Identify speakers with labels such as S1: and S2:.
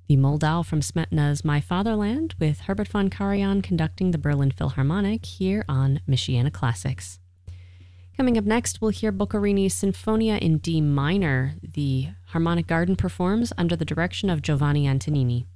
S1: the Moldau from Smetana's My Fatherland, with Herbert von Karajan conducting the Berlin Philharmonic here on Michiana Classics. Coming up next, we'll hear Boccherini's Sinfonia in D minor. The Harmonic Garden performs under the direction of Giovanni Antonini.